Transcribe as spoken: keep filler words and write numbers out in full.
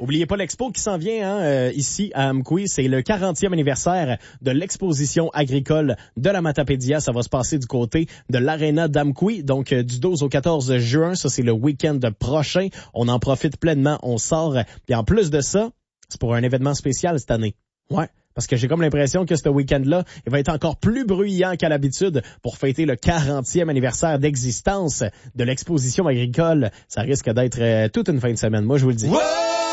Oubliez pas l'expo qui s'en vient hein, euh, ici à Amqui. C'est le quarantième anniversaire de l'exposition agricole de la Matapédia. Ça va se passer du côté de l'aréna d'Amqui. Donc, euh, du douze au quatorze juin, ça c'est le week-end prochain. On en profite pleinement, on sort. Et en plus de ça, c'est pour un événement spécial cette année. Ouais. Parce que j'ai comme l'impression que ce week-end-là, il va être encore plus bruyant qu'à l'habitude pour fêter le quarantième anniversaire d'existence de l'exposition agricole. Ça risque d'être euh, toute une fin de semaine, moi je vous le dis. Ouais!